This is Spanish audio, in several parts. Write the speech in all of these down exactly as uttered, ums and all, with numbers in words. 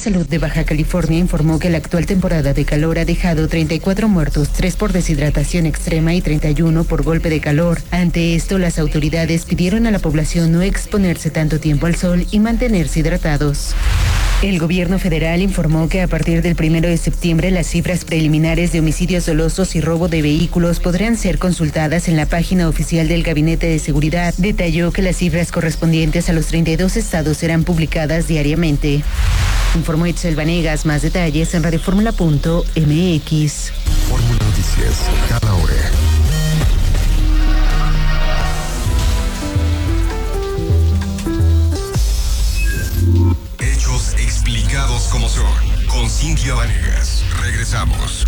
Salud de Baja California informó que la actual temporada de calor ha dejado treinta y cuatro muertos, tres por deshidratación extrema y treinta y uno por golpe de calor. Ante esto, las autoridades pidieron a la población no exponerse tanto tiempo al sol y mantenerse hidratados. El gobierno federal informó que a partir del primero de septiembre las cifras preliminares de homicidios dolosos y robo de vehículos podrán ser consultadas en la página oficial del Gabinete de Seguridad. Detalló que las cifras correspondientes a los treinta y dos estados serán publicadas diariamente. Informó Itzel Vanegas. Más detalles en radioformula punto m x. Fórmula Noticias, cada hora. Explicados como son, con Cintia Vanegas. Regresamos.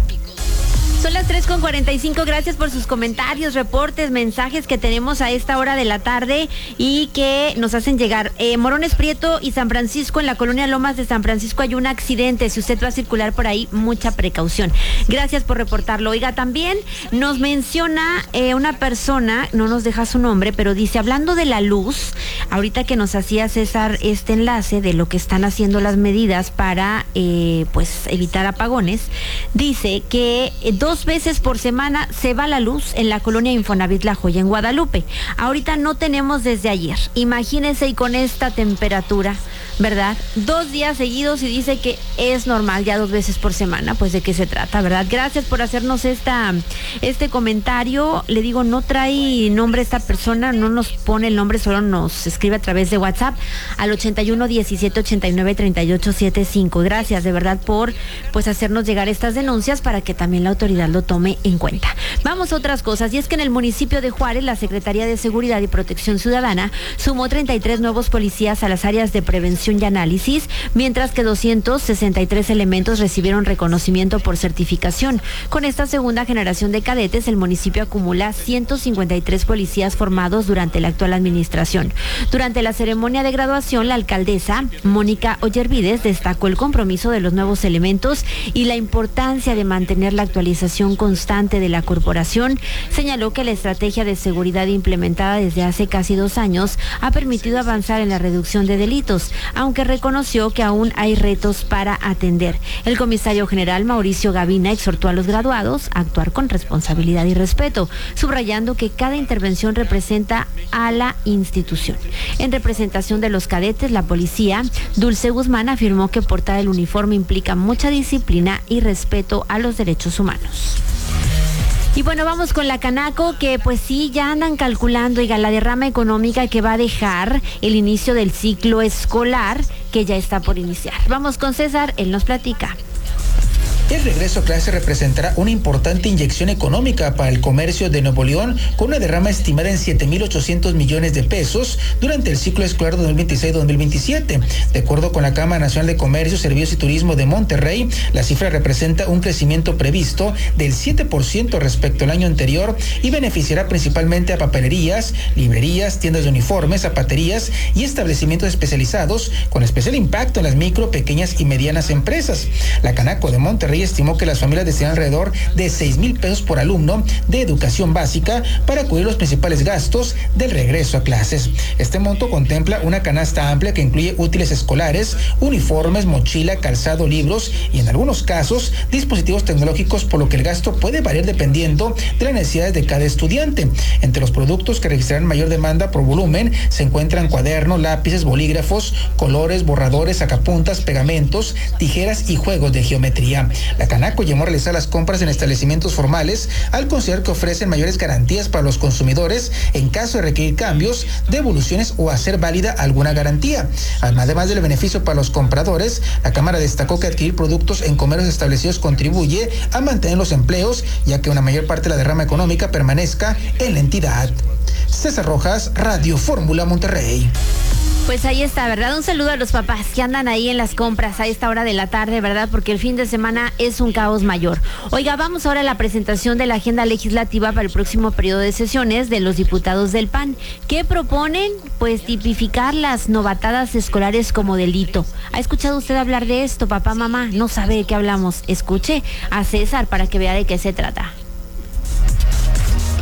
Son las tres con cuarenta y cinco. Gracias por sus comentarios, reportes, mensajes que tenemos a esta hora de la tarde y que nos hacen llegar. Eh, Morones Prieto y San Francisco, en la colonia Lomas de San Francisco hay un accidente. Si usted va a circular por ahí, mucha precaución. Gracias por reportarlo. Oiga, también nos menciona eh, una persona, no nos deja su nombre, pero dice, hablando de la luz, ahorita que nos hacía César este enlace de lo que están haciendo las medidas para eh, pues evitar apagones, dice que eh, dos veces por semana se va la luz en la colonia Infonavit La Joya en Guadalupe. Ahorita no tenemos desde ayer. Imagínense, y con esta temperatura, ¿verdad? Dos días seguidos y dice que es normal ya dos veces por semana. Pues de qué se trata, ¿verdad? Gracias por hacernos esta este comentario. Le digo, no trae nombre esta persona, no nos pone el nombre, solo nos escribe a través de WhatsApp al ochenta y uno, diecisiete, ochenta y nueve, treinta y ocho, setenta y cinco. Gracias de verdad por pues hacernos llegar estas denuncias para que también la autoridad lo tome en cuenta. Vamos a otras cosas, y es que en el municipio de Juárez la Secretaría de Seguridad y Protección Ciudadana sumó treinta y tres nuevos policías a las áreas de prevención y análisis, mientras que doscientos sesenta y tres elementos recibieron reconocimiento por certificación. Con esta segunda generación de cadetes, el municipio acumula ciento cincuenta y tres policías formados durante la actual administración. Durante la ceremonia de graduación, la alcaldesa Mónica Ollervides destacó el compromiso de los nuevos elementos y la importancia de mantener la actualización constante de la corporación. Señaló que la estrategia de seguridad implementada desde hace casi dos años ha permitido avanzar en la reducción de delitos, aunque reconoció que aún hay retos para atender. El comisario general Mauricio Gavina exhortó a los graduados a actuar con responsabilidad y respeto, subrayando que cada intervención representa a la institución. En representación de los cadetes, la policía Dulce Guzmán afirmó que portar el uniforme implica mucha disciplina y respeto a los derechos humanos. Y bueno, vamos con la Canaco, que pues sí, ya andan calculando, oiga, la derrama económica que va a dejar el inicio del ciclo escolar que ya está por iniciar. Vamos con César, él nos platica. El regreso a clase representará una importante inyección económica para el comercio de Nuevo León, con una derrama estimada en siete mil ochocientos millones de pesos durante el ciclo escolar dos mil veintiséis dos mil veintisiete. De acuerdo con la Cámara Nacional de Comercio, Servicios y Turismo de Monterrey, la cifra representa un crecimiento previsto del siete por ciento respecto al año anterior y beneficiará principalmente a papelerías, librerías, tiendas de uniformes, zapaterías y establecimientos especializados, con especial impacto en las micro, pequeñas y medianas empresas. La Canaco de Monterrey estimó que las familias destinan alrededor de seis mil pesos por alumno de educación básica para cubrir los principales gastos del regreso a clases. Este monto contempla una canasta amplia que incluye útiles escolares, uniformes, mochila, calzado, libros y en algunos casos dispositivos tecnológicos, por lo que el gasto puede variar dependiendo de las necesidades de cada estudiante. Entre los productos que registrarán mayor demanda por volumen se encuentran cuadernos, lápices, bolígrafos, colores, borradores, sacapuntas, pegamentos, tijeras y juegos de geometría. La Canaco llamó a realizar las compras en establecimientos formales al considerar que ofrecen mayores garantías para los consumidores en caso de requerir cambios, devoluciones o hacer válida alguna garantía. Además del beneficio para los compradores, la Cámara destacó que adquirir productos en comercios establecidos contribuye a mantener los empleos, ya que una mayor parte de la derrama económica permanezca en la entidad. César Rojas, Radio Fórmula Monterrey. Pues ahí está, ¿verdad? Un saludo a los papás que andan ahí en las compras a esta hora de la tarde, ¿verdad? Porque el fin de semana es un caos mayor. Oiga, vamos ahora a la presentación de la agenda legislativa para el próximo periodo de sesiones de los diputados del P A N. ¿Qué proponen? Pues tipificar las novatadas escolares como delito. ¿Ha escuchado usted hablar de esto, papá, mamá? ¿No sabe de qué hablamos? Escuche a César para que vea de qué se trata.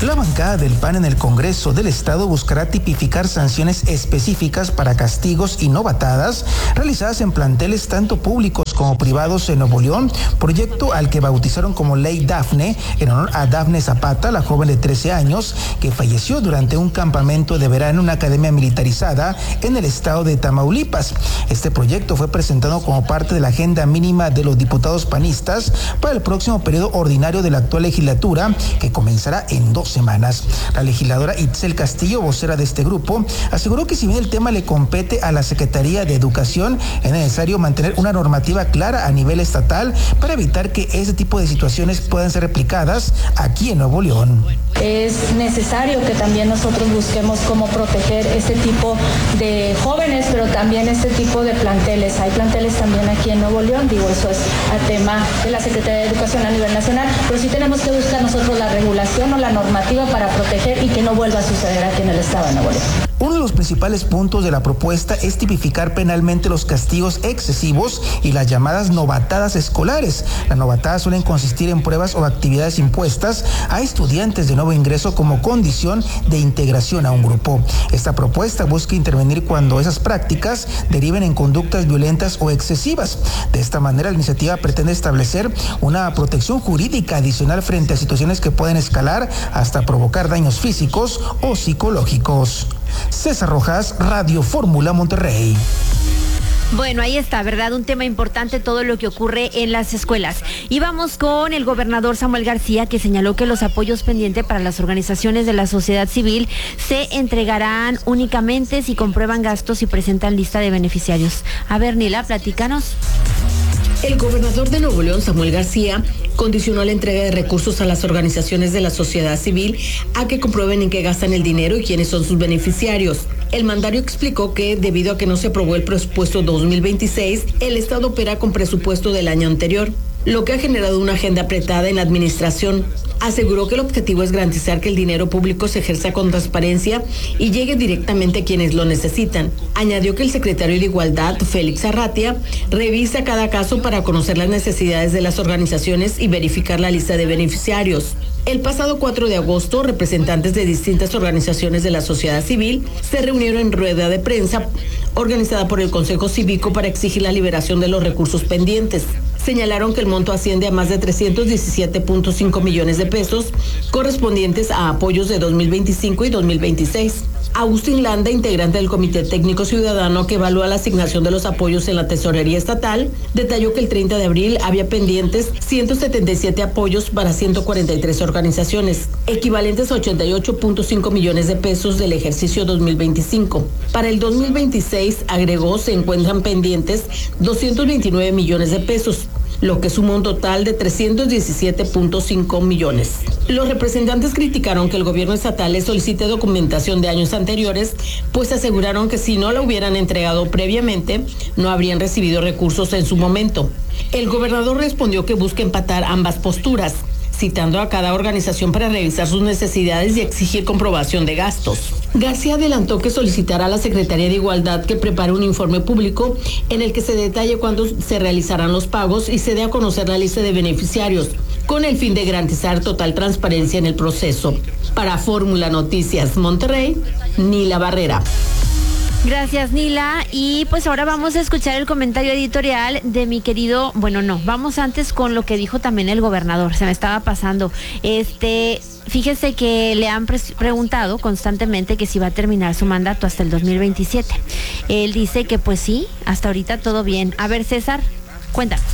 La bancada del P A N en el Congreso del Estado buscará tipificar sanciones específicas para castigos y novatadas realizadas en planteles tanto públicos como privados en Nuevo León, proyecto al que bautizaron como Ley Dafne, en honor a Dafne Zapata, la joven de trece años que falleció durante un campamento de verano en una academia militarizada en el estado de Tamaulipas. Este proyecto fue presentado como parte de la agenda mínima de los diputados panistas para el próximo periodo ordinario de la actual legislatura, que comenzará en dos semanas. La legisladora Itzel Castillo, vocera de este grupo, aseguró que si bien el tema le compete a la Secretaría de Educación, es necesario mantener una normativa clara a nivel estatal para evitar que ese tipo de situaciones puedan ser replicadas aquí en Nuevo León. Es necesario que también nosotros busquemos cómo proteger este tipo de jóvenes, pero también este tipo de planteles. Hay planteles también aquí en Nuevo León, digo, eso es a tema de la Secretaría de Educación a nivel nacional, pero sí tenemos que buscar nosotros la regulación o la normativa para proteger y que no vuelva a suceder aquí en el estado de Nuevo León. Uno de los principales puntos de la propuesta es tipificar penalmente los castigos excesivos y las llamadas novatadas escolares. Las novatadas suelen consistir en pruebas o actividades impuestas a estudiantes de nuevo ingreso como condición de integración a un grupo. Esta propuesta busca intervenir cuando esas prácticas deriven en conductas violentas o excesivas. De esta manera, la iniciativa pretende establecer una protección jurídica adicional frente a situaciones que pueden escalar hasta provocar daños físicos o psicológicos. César Rojas, Radio Fórmula Monterrey. Bueno, ahí está, ¿verdad? Un tema importante, todo lo que ocurre en las escuelas. Y vamos con el gobernador Samuel García, que señaló que los apoyos pendientes para las organizaciones de la sociedad civil se entregarán únicamente si comprueban gastos y presentan lista de beneficiarios. A ver, Nila, platícanos. El gobernador de Nuevo León, Samuel García, condicionó la entrega de recursos a las organizaciones de la sociedad civil a que comprueben en qué gastan el dinero y quiénes son sus beneficiarios. El mandario explicó que, debido a que no se aprobó el presupuesto dos mil veintiséis, el Estado opera con presupuesto del año anterior, lo que ha generado una agenda apretada en la administración. Aseguró que el objetivo es garantizar que el dinero público se ejerza con transparencia y llegue directamente a quienes lo necesitan. Añadió que el secretario de Igualdad, Félix Arratia, revisa cada caso para conocer las necesidades de las organizaciones y verificar la lista de beneficiarios. El pasado cuatro de agosto, representantes de distintas organizaciones de la sociedad civil se reunieron en rueda de prensa organizada por el Consejo Cívico para exigir la liberación de los recursos pendientes. Señalaron que el monto asciende a más de trescientos diecisiete punto cinco millones de pesos correspondientes a apoyos de dos mil veinticinco y dos mil veintiséis. Agustín Landa, integrante del Comité Técnico Ciudadano que evalúa la asignación de los apoyos en la Tesorería Estatal, detalló que el treinta de abril había pendientes ciento setenta y siete apoyos para ciento cuarenta y tres organizaciones, equivalentes a ochenta y ocho punto cinco millones de pesos del ejercicio dos mil veinticinco. Para el dos mil veintiséis, agregó, se encuentran pendientes doscientos veintinueve millones de pesos, lo que suma un total de trescientos diecisiete punto cinco millones. Los representantes criticaron que el gobierno estatal les solicite documentación de años anteriores, pues aseguraron que si no la hubieran entregado previamente, no habrían recibido recursos en su momento. El gobernador respondió que busca empatar ambas posturas, citando a cada organización para revisar sus necesidades y exigir comprobación de gastos. García adelantó que solicitará a la Secretaría de Igualdad que prepare un informe público en el que se detalle cuándo se realizarán los pagos y se dé a conocer la lista de beneficiarios, con el fin de garantizar total transparencia en el proceso. Para Fórmula Noticias Monterrey, Nila Barrera. Gracias, Nila. Y pues ahora vamos a escuchar el comentario editorial de mi querido, bueno, no, vamos antes con lo que dijo también el gobernador, se me estaba pasando. Este, fíjese que le han pre- preguntado constantemente que si va a terminar su mandato hasta el dos mil veintisiete. Él dice que pues sí, hasta ahorita todo bien. A ver, César, cuéntanos.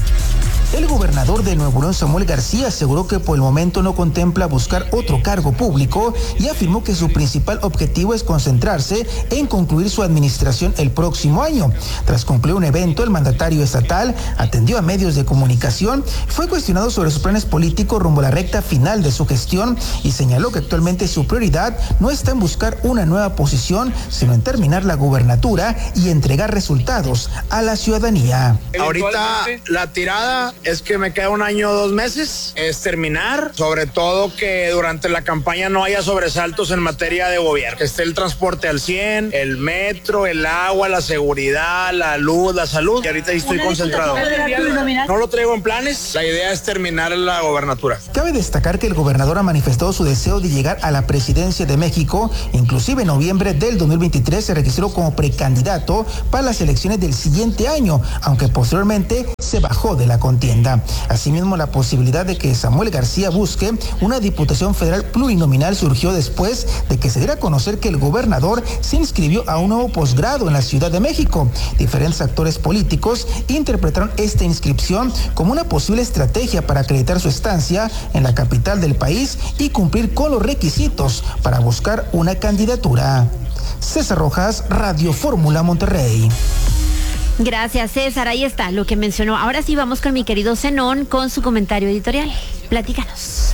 El gobernador de Nuevo León, Samuel García, aseguró que por el momento no contempla buscar otro cargo público y afirmó que su principal objetivo es concentrarse en concluir su administración el próximo año. Tras concluir un evento, el mandatario estatal atendió a medios de comunicación, fue cuestionado sobre sus planes políticos rumbo a la recta final de su gestión y señaló que actualmente su prioridad no está en buscar una nueva posición, sino en terminar la gubernatura y entregar resultados a la ciudadanía. Ahorita la tirada es que me queda un año o dos meses, es terminar, sobre todo que durante la campaña no haya sobresaltos en materia de gobierno, que esté el transporte al cien, el metro, el agua, la seguridad, la luz, la salud, y ahorita estoy concentrado. No lo traigo en planes, la idea es terminar la gobernatura. Cabe destacar que el gobernador ha manifestado su deseo de llegar a la presidencia de México, inclusive en noviembre del dos mil veintitrés se registró como precandidato para las elecciones del siguiente año, aunque posteriormente se bajó de la contienda. Asimismo, la posibilidad de que Samuel García busque una diputación federal plurinominal surgió después de que se diera a conocer que el gobernador se inscribió a un nuevo posgrado en la Ciudad de México. Diferentes actores políticos interpretaron esta inscripción como una posible estrategia para acreditar su estancia en la capital del país y cumplir con los requisitos para buscar una candidatura. César Rojas, Radio Fórmula Monterrey. Gracias, César. Ahí está lo que mencionó. Ahora sí vamos con mi querido Zenón con su comentario editorial. Platícanos.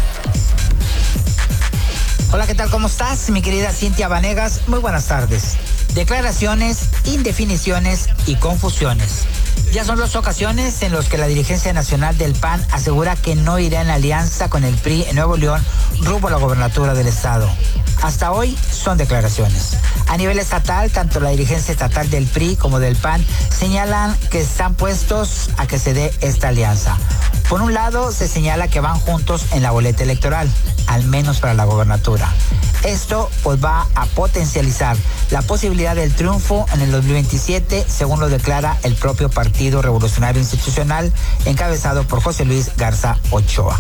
Hola, ¿qué tal? ¿Cómo estás? Mi querida Cintia Vanegas, muy buenas tardes. Declaraciones, indefiniciones y confusiones. Ya son dos ocasiones en las que la dirigencia nacional del P A N asegura que no irá en alianza con el P R I en Nuevo León rumbo a la gobernatura del estado. Hasta hoy son declaraciones. A nivel estatal, tanto la dirigencia estatal del P R I como del P A N señalan que están puestos a que se dé esta alianza. Por un lado, se señala que van juntos en la boleta electoral, al menos para la gobernatura. Esto pues va a potencializar la posibilidad del triunfo en el dos mil veintisiete, según lo declara el propio Partido Revolucionario Institucional, encabezado por José Luis Garza Ochoa.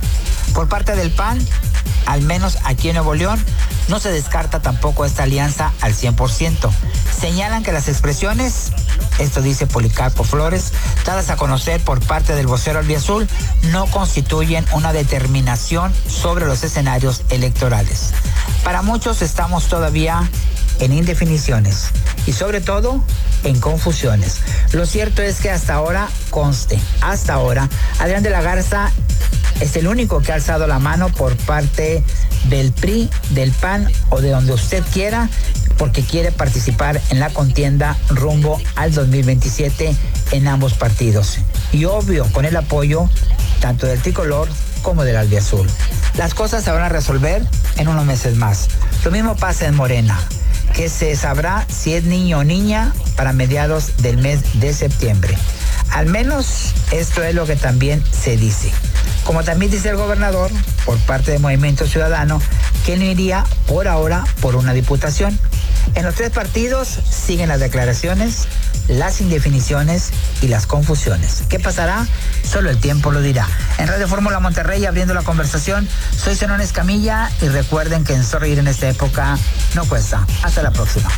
Por parte del P A N, al menos aquí en Nuevo León, no se descarta tampoco esta alianza al cien por ciento. Señalan que las expresiones, esto dice Policarpo Flores, dadas a conocer por parte del vocero albiazul, no constituyen una determinación sobre los escenarios electorales. Para muchos estamos todavía en indefiniciones y sobre todo en confusiones. Lo cierto es que hasta ahora, conste, hasta ahora, Adrián de la Garza es el único que ha alzado la mano por parte del P R I, del P A N o de donde usted quiera, porque quiere participar en la contienda rumbo al dos mil veintisiete en ambos partidos. Y obvio, con el apoyo tanto del tricolor como del albiazul. Las cosas se van a resolver en unos meses más. Lo mismo pasa en Morena, que se sabrá si es niño o niña para mediados del mes de septiembre. Al menos esto es lo que también se dice. Como también dice el gobernador, por parte del Movimiento Ciudadano, que no iría por ahora por una diputación. En los tres partidos siguen las declaraciones, las indefiniciones y las confusiones. ¿Qué pasará? Solo el tiempo lo dirá. En Radio Fórmula Monterrey, abriendo la conversación, soy Zenón Escamilla y recuerden que en sonreír en esta época no cuesta. Hasta la próxima.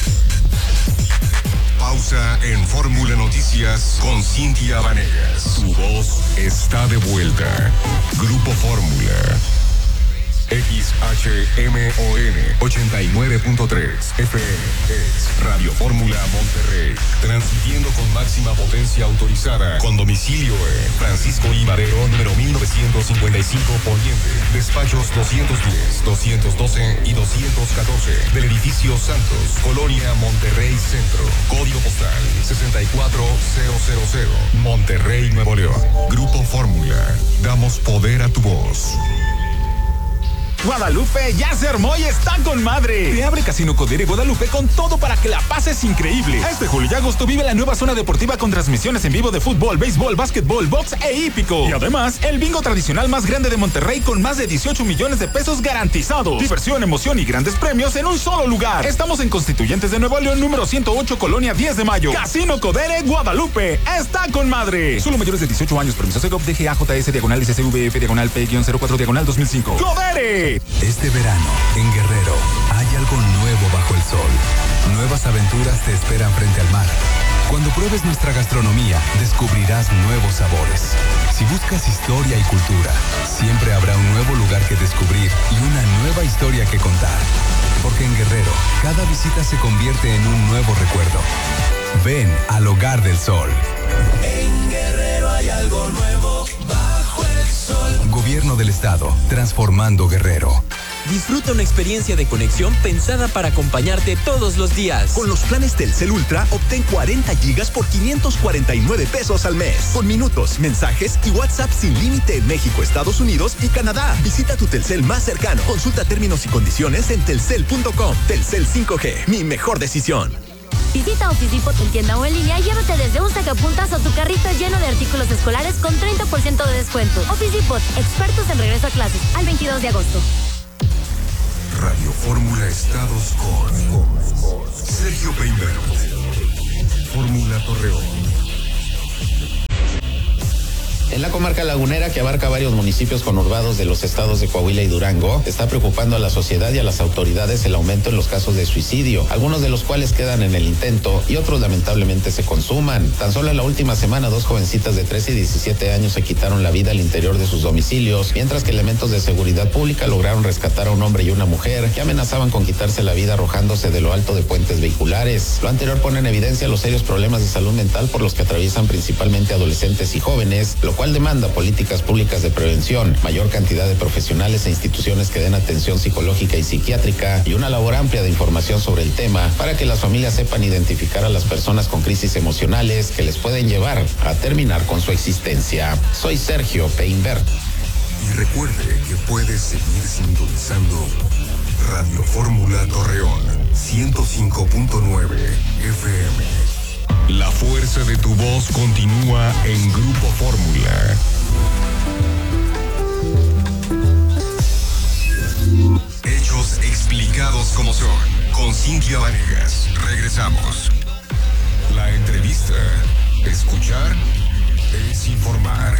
Pausa en Fórmula Noticias con Cintia Vanegas. Su voz está de vuelta. Grupo Fórmula. X H M O N ochenta y nueve punto tres F M es Radio Fórmula Monterrey, transmitiendo con máxima potencia autorizada, con domicilio en Francisco I. Madero, número mil novecientos cincuenta y cinco, Poniente, despachos doscientos diez, doscientos doce y doscientos catorce, del edificio Santos, Colonia Monterrey Centro, código postal sesenta y cuatro mil, Monterrey, Nuevo León. Grupo Fórmula, damos poder a tu voz. Guadalupe ya se armó y está con madre. Te abre Casino Codere Guadalupe con todo para que la pases increíble. Este julio y agosto vive la nueva zona deportiva con transmisiones en vivo de fútbol, béisbol, básquetbol, box e hípico. Y además, el bingo tradicional más grande de Monterrey con más de dieciocho millones de pesos garantizados. Diversión, emoción y grandes premios en un solo lugar. Estamos en Constituyentes de Nuevo León, número ciento ocho, Colonia diez de mayo. Casino Codere Guadalupe está con madre. Solo mayores de dieciocho años. Permiso Segov D G A J S diagonal S C V F diagonal P cero cuatro diagonal dos mil cinco. ¡Codere! Este verano, en Guerrero, hay algo nuevo bajo el sol. Nuevas aventuras te esperan frente al mar. Cuando pruebes nuestra gastronomía, descubrirás nuevos sabores. Si buscas historia y cultura, siempre habrá un nuevo lugar que descubrir y una nueva historia que contar. Porque en Guerrero, cada visita se convierte en un nuevo recuerdo. Ven al Hogar del Sol. En Guerrero hay algo nuevo bajo el sol. Gobierno del Estado, transformando Guerrero. Disfruta una experiencia de conexión pensada para acompañarte todos los días. Con los planes Telcel Ultra, obtén cuarenta gigas por quinientos cuarenta y nueve pesos al mes. Con minutos, mensajes y WhatsApp sin límite en México, Estados Unidos y Canadá. Visita tu Telcel más cercano. Consulta términos y condiciones en telcel punto com. Telcel cinco G, mi mejor decisión. Visita Office Depot en tienda o en línea y llévate desde un sacapuntas o tu carrito lleno de artículos escolares con treinta por ciento de descuento. Office Depot, expertos en regreso a clases, al veintidós de agosto. Radio Fórmula Estados con, con Sergio Peinberg. Fórmula Torreón. En la comarca lagunera, que abarca varios municipios conurbados de los estados de Coahuila y Durango, está preocupando a la sociedad y a las autoridades el aumento en los casos de suicidio, algunos de los cuales quedan en el intento y otros lamentablemente se consuman. Tan solo en la última semana, dos jovencitas de trece y diecisiete años se quitaron la vida al interior de sus domicilios, mientras que elementos de seguridad pública lograron rescatar a un hombre y una mujer que amenazaban con quitarse la vida arrojándose de lo alto de puentes vehiculares. Lo anterior pone en evidencia los serios problemas de salud mental por los que atraviesan principalmente adolescentes y jóvenes, lo cual demanda políticas públicas de prevención, mayor cantidad de profesionales e instituciones que den atención psicológica y psiquiátrica y una labor amplia de información sobre el tema para que las familias sepan identificar a las personas con crisis emocionales que les pueden llevar a terminar con su existencia. Soy Sergio Peinberg. Y recuerde que puede seguir sintonizando Radio Fórmula Torreón ciento cinco punto nueve F M. La fuerza de tu voz continúa en Grupo Fórmula. Hechos explicados como son. Con Cintia Vanegas. Regresamos. La entrevista. Escuchar es informar.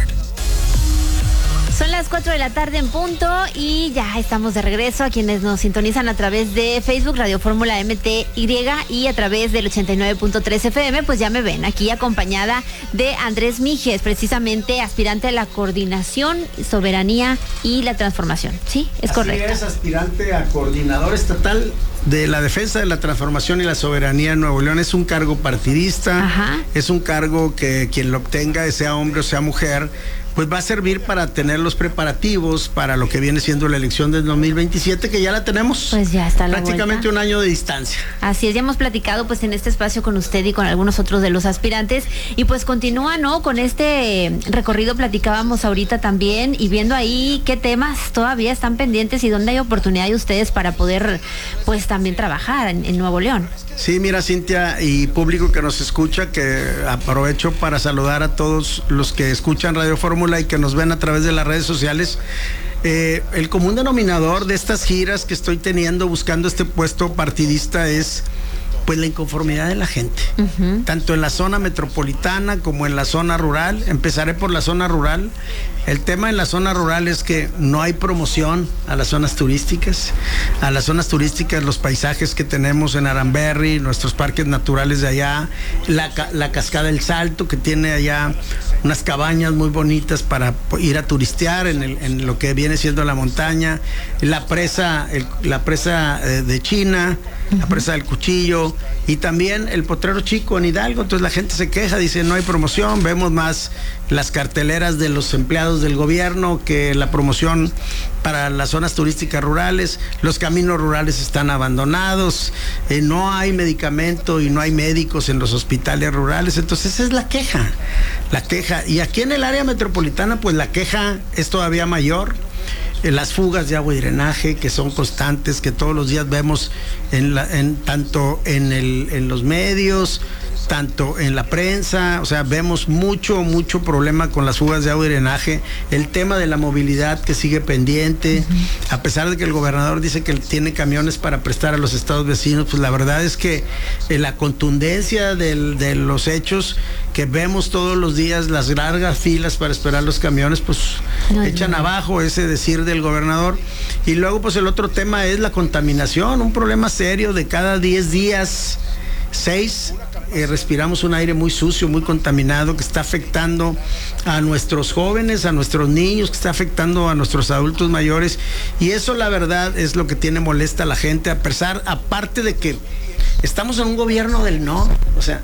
Son las cuatro de la tarde en punto y ya estamos de regreso. A quienes nos sintonizan a través de Facebook, Radio Fórmula M T Y y a través del ochenta y nueve punto tres F M, pues ya me ven aquí acompañada de Andrés Mijes, precisamente aspirante a la coordinación, soberanía y la transformación. ¿Sí? Es Así correcto. Es, aspirante a coordinador estatal de la defensa de la transformación y la soberanía en Nuevo León. Es un cargo partidista. Ajá. Es un cargo que quien lo obtenga, sea hombre o sea mujer, pues va a servir para tener los preparativos para lo que viene siendo la elección del dos mil veintisiete, que ya la tenemos. Pues ya está a la prácticamente vuelta. Un año de distancia. Así es, ya hemos platicado pues en este espacio con usted y con algunos otros de los aspirantes y pues continúa, ¿no? Con este recorrido platicábamos ahorita también y viendo ahí qué temas todavía están pendientes y dónde hay oportunidad de ustedes para poder pues también trabajar en, en Nuevo León. Sí, mira, Cintia y público que nos escucha, que aprovecho para saludar a todos los que escuchan Radio Fórmula y que nos ven a través de las redes sociales. Eh, el común denominador de estas giras que estoy teniendo buscando este puesto partidista es pues la inconformidad de la gente, uh-huh. tanto en la zona metropolitana como en la zona rural. Empezaré por la zona rural. El tema en la zona rural es que no hay promoción a las zonas turísticas, a las zonas turísticas, los paisajes que tenemos en Aramberri, nuestros parques naturales de allá, la, la cascada del Salto, que tiene allá unas cabañas muy bonitas para ir a turistear en, el, en lo que viene siendo la montaña, la presa, el, la presa de China, uh-huh. la presa del Cuchillo, y también el Potrero Chico en Hidalgo. Entonces la gente se queja, dice no hay promoción, vemos más las carteleras de los empleados del gobierno que la promoción para las zonas turísticas rurales. Los caminos rurales están abandonados, eh, no hay medicamento y no hay médicos en los hospitales rurales. Entonces esa es la queja, la queja. Y aquí en el área metropolitana pues la queja es todavía mayor. Las fugas de agua y drenaje que son constantes, que todos los días vemos en la, en, tanto en, el, en los medios, tanto en la prensa. O sea, vemos mucho, mucho problema con las fugas de agua y drenaje. El tema de la movilidad que sigue pendiente, uh-huh. a pesar de que el gobernador dice que tiene camiones para prestar a los estados vecinos, pues la verdad es que eh, la contundencia del, de los hechos que vemos todos los días, las largas filas para esperar los camiones, pues no, echan no. abajo ese decir del gobernador. Y luego pues el otro tema es la contaminación, un problema serio. De cada diez días, seis eh, respiramos un aire muy sucio, muy contaminado, que está afectando a nuestros jóvenes, a nuestros niños, que está afectando a nuestros adultos mayores. Y eso la verdad es lo que tiene molesta a la gente, a pesar, aparte de que estamos en un gobierno del no. O sea,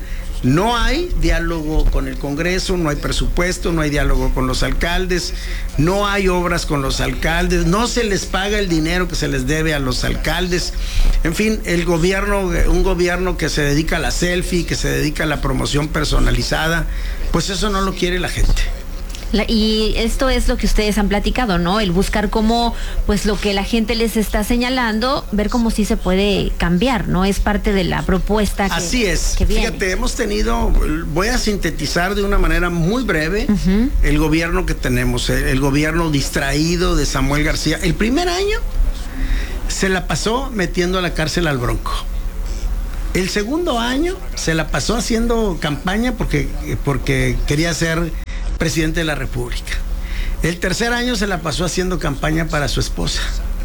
No hay diálogo con el Congreso, no hay presupuesto, no hay diálogo con los alcaldes, no hay obras con los alcaldes, no se les paga el dinero que se les debe a los alcaldes. En fin, el gobierno, un gobierno que se dedica a la selfie, que se dedica a la promoción personalizada, pues eso no lo quiere la gente. La, y esto es lo que ustedes han platicado, ¿no? El buscar cómo, pues lo que la gente les está señalando, ver cómo sí se puede cambiar, ¿no? Es parte de la propuesta que Así es. Que viene. Fíjate, hemos tenido, voy a sintetizar de una manera muy breve uh-huh. el gobierno que tenemos, el, el gobierno distraído de Samuel García. El primer año se la pasó metiendo a la cárcel al Bronco. El segundo año se la pasó haciendo campaña porque, porque quería ser presidente de la República. El tercer año se la pasó haciendo campaña para su esposa.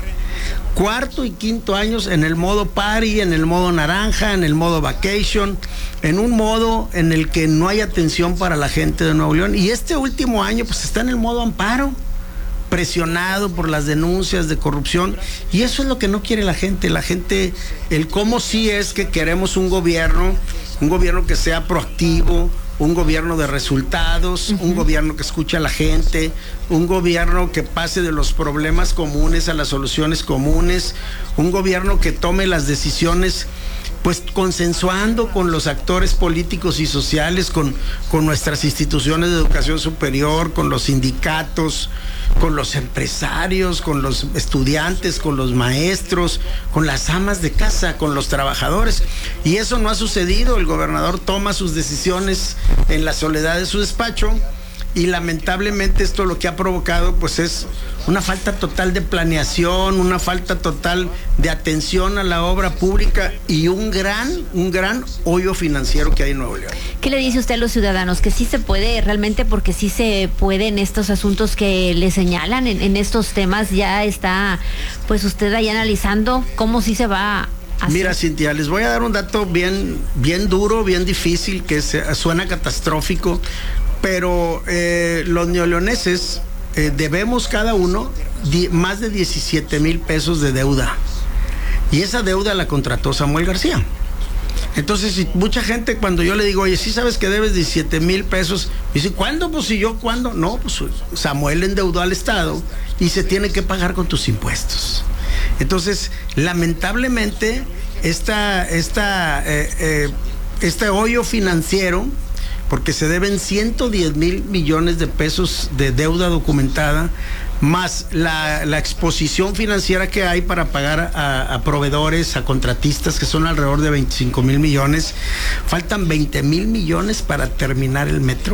Cuarto y quinto años en el modo party, en el modo naranja, en el modo vacation, en un modo en el que no hay atención para la gente de Nuevo León. Y este último año pues está en el modo amparo, presionado por las denuncias de corrupción, y eso es lo que no quiere la gente. La gente, el cómo sí es que queremos un gobierno, un gobierno que sea proactivo, un gobierno de resultados, uh-huh. un gobierno que escuche a la gente, un gobierno que pase de los problemas comunes a las soluciones comunes, un gobierno que tome las decisiones pues consensuando con los actores políticos y sociales, con, con nuestras instituciones de educación superior, con los sindicatos, con los empresarios, con los estudiantes, con los maestros, con las amas de casa, con los trabajadores. Y eso no ha sucedido. El gobernador toma sus decisiones en la soledad de su despacho, y lamentablemente esto lo que ha provocado pues es una falta total de planeación, una falta total de atención a la obra pública y un gran, un gran hoyo financiero que hay en Nuevo León. ¿Qué le dice usted a los ciudadanos? Que sí se puede realmente, porque sí se puede en estos asuntos que le señalan, en, en estos temas ya está pues usted ahí analizando cómo sí se va a hacer. Mira, Cintia, les voy a dar un dato bien, bien duro, bien difícil, que se, suena catastrófico, pero eh, los neoleoneses eh, debemos cada uno di, más de diecisiete mil pesos de deuda, y esa deuda la contrató Samuel García. Entonces, si mucha gente, cuando yo le digo, oye, ¿sí sabes que debes diecisiete mil pesos? Me dice, ¿cuándo? Pues si yo, ¿cuándo? No, pues Samuel endeudó al Estado y se tiene que pagar con tus impuestos. Entonces, lamentablemente, esta, esta, eh, eh, este hoyo financiero, porque se deben ciento diez mil millones de pesos de deuda documentada, más la, la exposición financiera que hay para pagar a, a proveedores, a contratistas, que son alrededor de veinticinco mil millones. Faltan veinte mil millones para terminar el metro,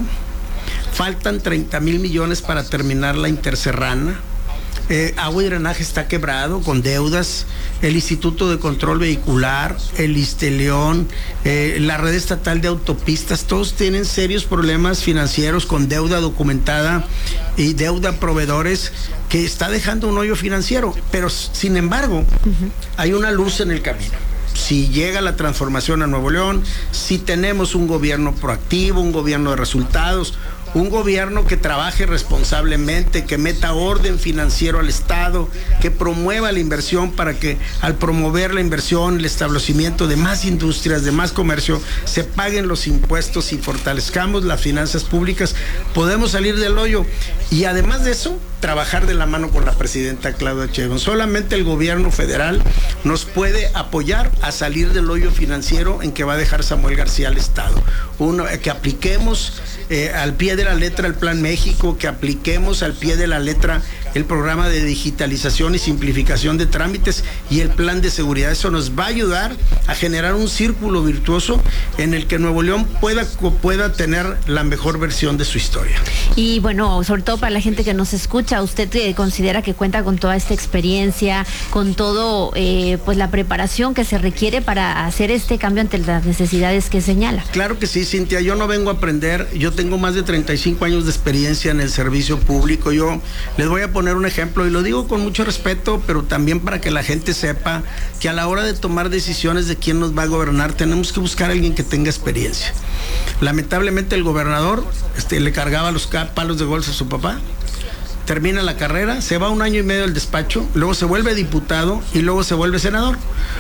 faltan treinta mil millones para terminar la interserrana. Eh, agua y drenaje está quebrado con deudas, el Instituto de Control Vehicular, el Isteleón, eh, la red estatal de autopistas, todos tienen serios problemas financieros con deuda documentada y deuda a proveedores que está dejando un hoyo financiero, pero sin embargo uh-huh. hay una luz en el camino. Si llega la transformación a Nuevo León, si tenemos un gobierno proactivo, un gobierno de resultados, un gobierno que trabaje responsablemente, que meta orden financiero al Estado, que promueva la inversión para que al promover la inversión, el establecimiento de más industrias, de más comercio, se paguen los impuestos y fortalezcamos las finanzas públicas, podemos salir del hoyo. Y además de eso, trabajar de la mano con la presidenta Claudia Sheinbaum. Solamente el gobierno federal nos puede apoyar a salir del hoyo financiero en que va a dejar Samuel García al Estado. Uno, que apliquemos eh, al pie de la letra el Plan México, que apliquemos al pie de la letra el programa de digitalización y simplificación de trámites y el plan de seguridad. Eso nos va a ayudar a generar un círculo virtuoso en el que Nuevo León pueda, pueda tener la mejor versión de su historia. Y bueno, sobre todo para la gente que nos escucha, ¿usted considera que cuenta con toda esta experiencia, con todo eh, pues la preparación que se requiere para hacer este cambio ante las necesidades que señala? Claro que sí, Cintia, yo no vengo a aprender, yo tengo más de treinta y cinco años de experiencia en el servicio público. Yo les voy a poner un ejemplo, y lo digo con mucho respeto, pero también para que la gente sepa que a la hora de tomar decisiones de quién nos va a gobernar, tenemos que buscar a alguien que tenga experiencia. Lamentablemente el gobernador este, le cargaba los palos de golf a su papá. termina la carrera, se va un año y medio al despacho, luego se vuelve diputado y luego se vuelve senador.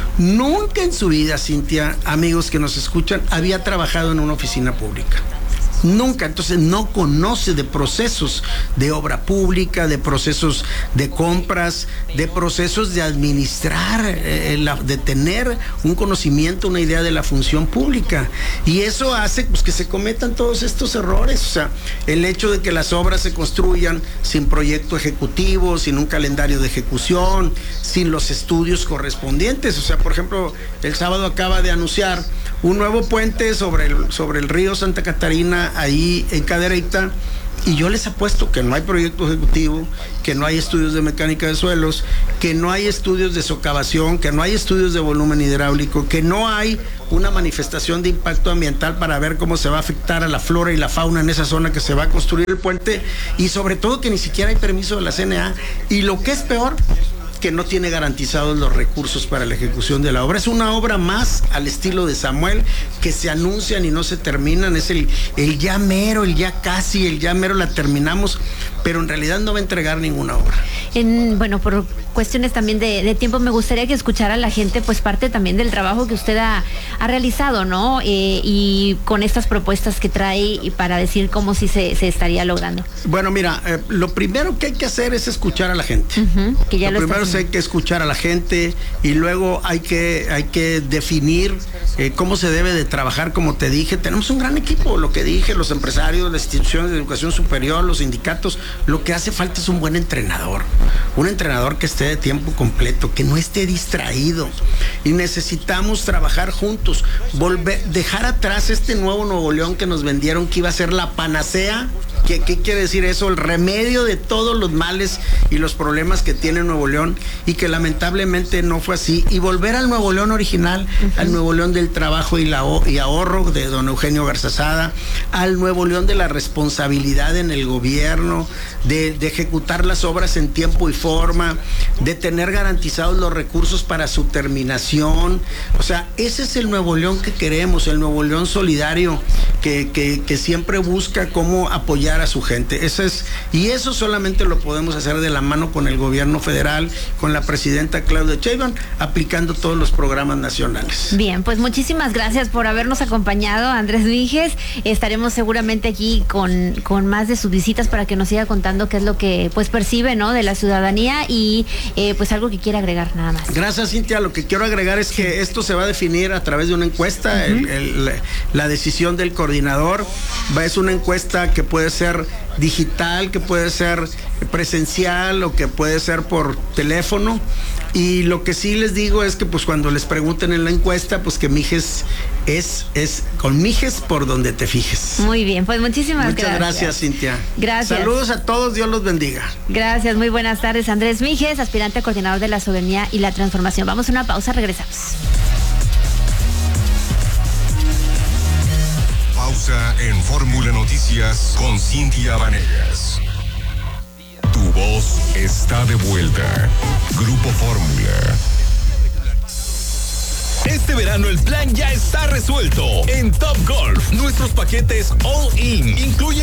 Nunca en su vida, Cintia, amigos que nos escuchan, había trabajado en una oficina pública. Nunca, entonces no conoce de procesos de obra pública, de procesos de compras, de procesos de administrar, eh, la, de tener un conocimiento, una idea de la función pública. Y eso hace pues, que se cometan todos estos errores. O sea, el hecho de que las obras se construyan sin proyecto ejecutivo, sin un calendario de ejecución, sin los estudios correspondientes. O sea, por ejemplo, el sábado acaba de anunciar un nuevo puente sobre el, sobre el río Santa Catarina, ahí en Cadereyta, y yo les apuesto que no hay proyecto ejecutivo, que no hay estudios de mecánica de suelos, que no hay estudios de socavación, que no hay estudios de volumen hidráulico, que no hay una manifestación de impacto ambiental para ver cómo se va a afectar a la flora y la fauna en esa zona que se va a construir el puente, y sobre todo que ni siquiera hay permiso de la C N A, y lo que es peor, que no tiene garantizados los recursos para la ejecución de la obra. Es una obra más al estilo de Samuel, que se anuncian y no se terminan. Es el, el ya mero, el ya casi, el ya mero la terminamos, pero en realidad no va a entregar ninguna obra. En, bueno, por cuestiones también de, de tiempo, me gustaría que escuchara a la gente, pues parte también del trabajo que usted ha, ha realizado, ¿no? Eh, y con estas propuestas que trae y para decir cómo sí se, se estaría logrando. Bueno, mira, eh, lo primero que hay que hacer es escuchar a la gente. Uh-huh, que ya lo, lo primero es hay que escuchar a la gente y luego hay que, hay que definir eh, cómo se debe de trabajar. Como te dije, tenemos un gran equipo, lo que dije, los empresarios, las instituciones de educación superior, los sindicatos. Lo que hace falta es un buen entrenador, un entrenador que esté de tiempo completo, que no esté distraído, y necesitamos trabajar juntos, volver, dejar atrás este nuevo Nuevo León que nos vendieron que iba a ser la panacea. ¿Qué, qué quiere decir eso? El remedio de todos los males y los problemas que tiene Nuevo León, y que lamentablemente no fue así, y volver al Nuevo León original, uh-huh. al Nuevo León del trabajo y, la, y ahorro de don Eugenio Garzazada, al Nuevo León de la responsabilidad en el gobierno, de, de ejecutar las obras en tiempo y forma, de tener garantizados los recursos para su terminación. O sea, ese es el Nuevo León que queremos, el Nuevo León solidario, que, que, que siempre busca cómo apoyar a su gente. Eso es, y eso solamente lo podemos hacer de la mano con el gobierno federal, con la presidenta Claudia Sheinbaum, aplicando todos los programas nacionales. Bien, pues muchísimas gracias por habernos acompañado, Andrés Mijes. Estaremos seguramente aquí con, con más de sus visitas para que nos siga contando qué es lo que pues percibe, ¿no?, de la ciudadanía, y eh, pues algo que quiera agregar nada más. Gracias, Cintia. Lo que quiero agregar es que esto se va a definir a través de una encuesta. Uh-huh. el, el, la decisión del coordinador va, es una encuesta que puede ser digital, que puede ser presencial o que puede ser por teléfono. Y lo que sí les digo es que pues cuando les pregunten en la encuesta, pues que Mijes es, es con Mijes por donde te fijes. Muy bien, pues muchísimas Muchas gracias. Muchas gracias, Cintia. Gracias. Saludos a todos, Dios los bendiga. Gracias, muy buenas tardes. Andrés Mijes, aspirante a coordinador de la soberanía y la transformación. Vamos a una pausa, regresamos. Pausa en Fórmula Noticias con Cintia Vanegas. Tu voz está de vuelta. Grupo Fórmula. Este verano el plan ya está resuelto. En Top Golf, nuestros paquetes All In incluyen